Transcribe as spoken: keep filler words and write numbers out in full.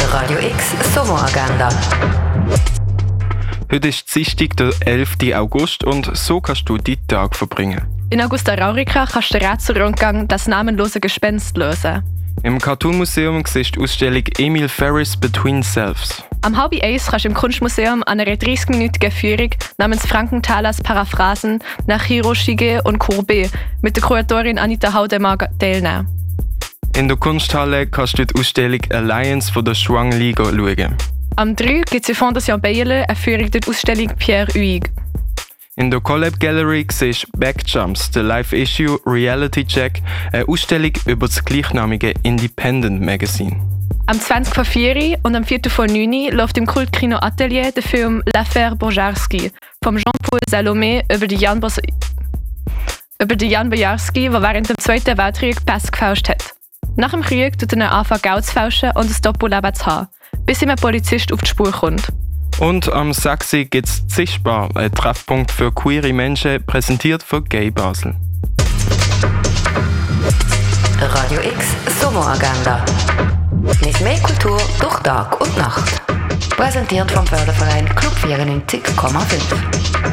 Radio X Sommeragenda. Heute ist Dienstag, der elften August, und so kannst du deinen Tag verbringen. In Augusta Raurica kannst du den Rätselrundgang «Das namenlose Gespenst» lösen. Im Cartoon Museum siehst du die Ausstellung Emil Ferris Between Selves. Am halb eins kannst du im Kunstmuseum an einer dreißig-minütigen Führung namens Frankenthalers Paraphrasen nach Hiroshige und Courbet mit der Kuratorin Anita Haudemar teilnehmen. In der Kunsthalle kannst du die Ausstellung Alliance von der Schwang Li schauen. Am drei gibt es in Fondation Bayerle eine Führung durch die Ausstellung Pierre Huyghe. In der Collab Gallery siehst du Backjumps, der Live-Issue Reality Check, eine Ausstellung über das gleichnamige Independent Magazine. Am zwanzig vor vier und am vier vor neun läuft im Kultkino Atelier der Film L'Affaire Bojarski von Jean-Paul Salomé über die Jan, Bos- über die Jan Bojarski, der während dem Zweiten Weltkrieg Pass gefälscht hat. Nach dem Krieg tut er anfangen, Geld zu fälschen und ein Doppelleben zu haben, bis ihm ein Polizist auf die Spur kommt. Und am Saxi gibt es Zischbar, ein Treffpunkt für queere Menschen, präsentiert von Gay Basel. Radio X Sommeragenda. Mit mehr Kultur durch Tag und Nacht. Präsentiert vom Förderverein Club vierundneunzig Komma fünf.